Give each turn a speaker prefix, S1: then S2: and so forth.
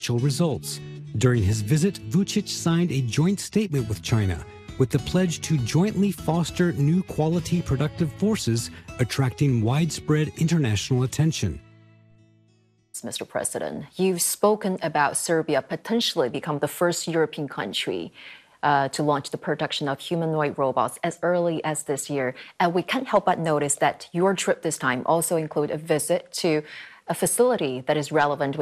S1: results. During his visit, Vučić signed a joint statement with China with the pledge to jointly foster new quality productive forces, attracting widespread international attention.
S2: Mr. President, you've spoken about Serbia potentially become the first European country to launch the production of humanoid robots as early as this year. And we can't help but notice that your trip this time also include a visit to a facility that is relevant with